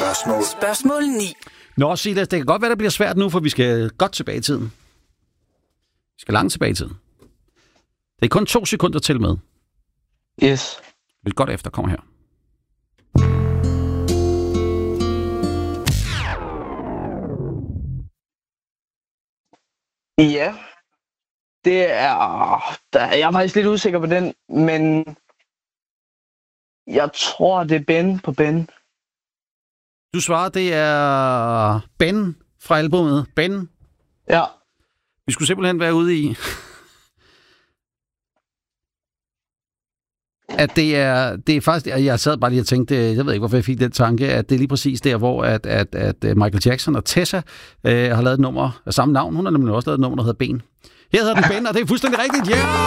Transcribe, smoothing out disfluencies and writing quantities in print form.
Spørgsmål 9. Nå, Silas, det kan godt være, det bliver svært nu, for vi skal godt tilbage i tiden. Vi skal langt tilbage i tiden. Det er kun 2 sekunder til med. Yes. Lidt godt efter, kommer her. Ja. Det er... Jeg er faktisk lidt usikker på den, men... Jeg tror, det er Ben på Ben. Du svarer, det er Ben fra albumet. Ben. Ja. Vi skulle simpelthen være ude i... at det er faktisk... Jeg sad bare lige og tænkte, jeg ved ikke, hvorfor jeg fik den tanke, at det er lige præcis der, hvor at Michael Jackson og Tessa har lavet et nummer af samme navn. Hun har nemlig også lavet et nummer, der hedder Ben. Her hedder den Ben, og det er fuldstændig rigtigt. Yeah!